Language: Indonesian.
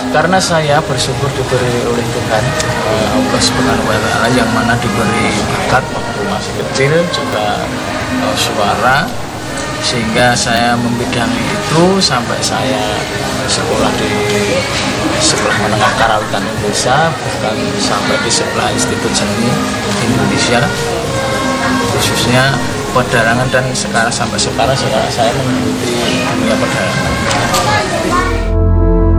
Karena saya bersyukur diberi oleh Tuhan Allah Subhanahu wa Ta'ala, yang mana diberi bakat waktu masih kecil, juga suara, sehingga saya membidangi itu sampai saya sekolah di Sekolah Menengah Karawitan Indonesia, bahkan sampai di sekolah Institut Seni Indonesia, khususnya pedalangan, dan sampai sekarang saya mengikuti dunia pedalangan.